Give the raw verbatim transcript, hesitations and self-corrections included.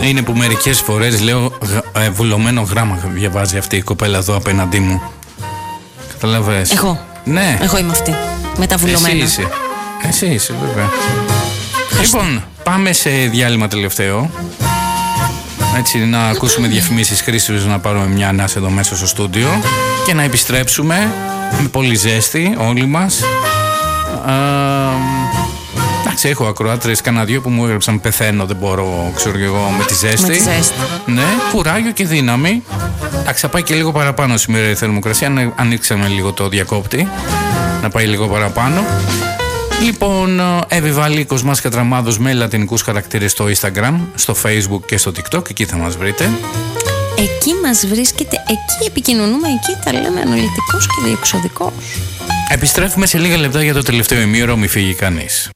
Είναι που μερικές φορές λέω ε, βουλωμένο γράμμα διαβάζει αυτή η κοπέλα εδώ απέναντί μου. Καταλαβες? Εγώ. Ναι. Εγώ είμαι αυτή. Με τα βουλωμένα. Εσύ είσαι. Εσύ είσαι, βέβαια. Λοιπόν, πάμε σε διάλειμμα τελευταίο. Έτσι, να ακούσουμε διαφημίσεις Χρήστος, να πάρουμε μια ανάσα εδώ μέσα στο στούντιο και να επιστρέψουμε με πολύ ζέστη όλοι μας. Εντάξει, έχω ακροάτρες κανένα δυο που μου έγραψαν πεθαίνω, δεν μπορώ, ξέρω εγώ, με τη ζέστη. Με τη ζέστη. Ναι, κουράγιο και δύναμη. Εντάξει, θα πάει και λίγο παραπάνω σήμερα η θερμοκρασία. Αν ανοίξαμε λίγο το διακόπτη, να πάει λίγο παραπάνω. Λοιπόν, Εύη Κοσμάς Κατραμάδος με λατινικούς χαρακτήρες στο Instagram, στο Facebook και στο TikTok. Εκεί θα μας βρείτε. Εκεί μας βρίσκεται, εκεί επικοινωνούμε, εκεί τα λέμε αναλυτικός και διεξοδικός. Επιστρέφουμε σε λίγα λεπτά για το τελευταίο ημίωρο, μη φύγει κανείς.